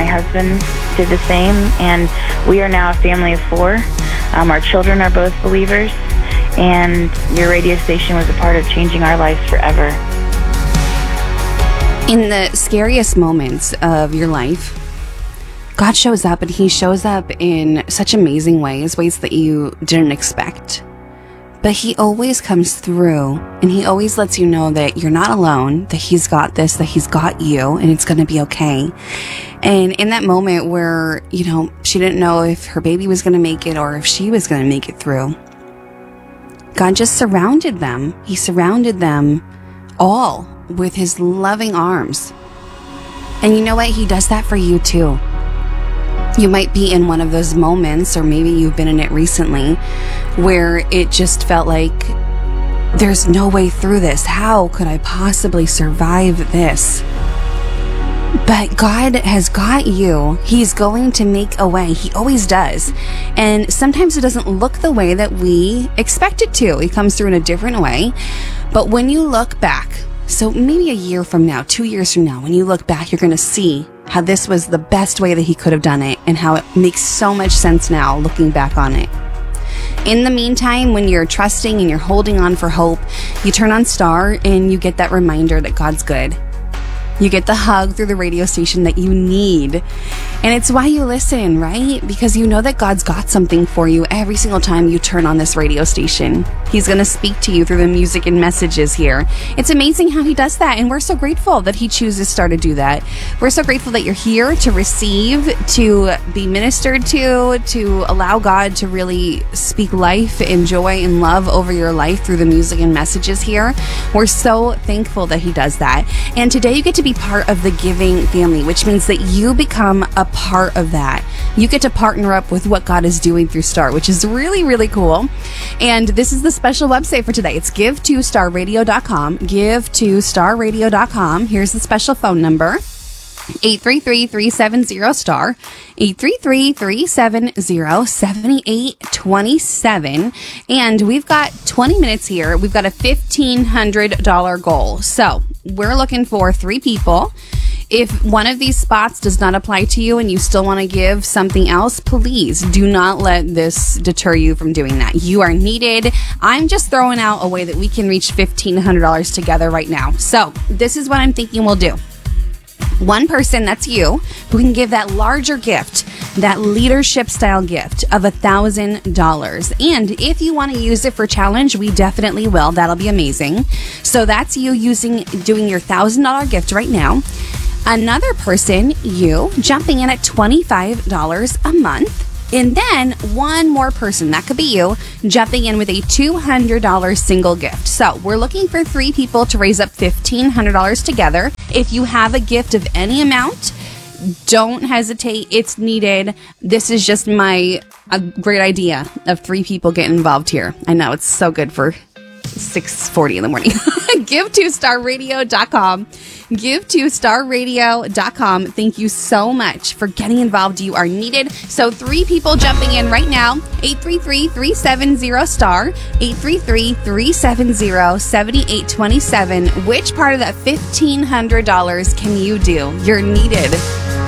husband did the same, and we are now a family of 4. Our children are both believers, and your radio station was a part of changing our lives forever. In the scariest moments of your life, God shows up, and he shows up in such amazing ways that you didn't expect. But he always comes through, and he always lets you know that you're not alone, that he's got this, that he's got you, and it's going to be okay. And in that moment where, she didn't know if her baby was going to make it or if she was going to make it through, God just surrounded them. He surrounded them all with his loving arms. And you know what? He does that for you too. You might be in one of those moments, or maybe you've been in it recently, where it just felt like there's no way through this. How could I possibly survive this? But God has got you. He's going to make a way. He always does. And sometimes it doesn't look the way that we expect it to. It comes through in a different way. But when you look back, so maybe a year from now, 2 years from now, when you look back, you're going to see how this was the best way that he could have done it, and how it makes so much sense now looking back on it. In the meantime, when you're trusting and you're holding on for hope, you turn on Star and you get that reminder that God's good. You get the hug through the radio station that you need. And it's why you listen, right? Because you know that God's got something for you every single time you turn on this radio station. He's going to speak to you through the music and messages here. It's amazing how he does that. And we're so grateful that he chooses Star to do that. We're so grateful that you're here to receive, to be ministered to allow God to really speak life and joy and love over your life through the music and messages here. We're so thankful that he does that. And today you get to be part of the giving family, which means that you become a part of that. You get to partner up with what God is doing through Star, which is really, really cool. And this is the special website for today. It's give2starradio.com. Give2starradio.com. Here's the special phone number. 833-370-STAR, 833-370-7827. And we've got 20 minutes here. We've got a $1,500 goal. So we're looking for 3 people. If one of these spots does not apply to you and you still want to give something else, please do not let this deter you from doing that. You are needed. I'm just throwing out a way that we can reach $1,500 together right now. So this is what I'm thinking we'll do. One person, that's you, who can give that larger gift, that leadership style gift of $1,000. And if you want to use it for challenge, we definitely will. That'll be amazing. So that's you doing your $1,000 gift right now. Another person, you, jumping in at $25 a month. And then one more person, that could be you, jumping in with a $200 single gift. So we're looking for 3 people to raise up $1,500 together. If you have a gift of any amount, don't hesitate. It's needed. This is just a great idea of 3 people getting involved here. I know, it's so good for 6:40 in the morning. Give2starradio.com. Give2starradio.com. Thank you so much for getting involved. You are needed. So 3 people jumping in right now. 833-370-STAR. 833-370-7827. Which part of that $1,500 can you do? You're needed.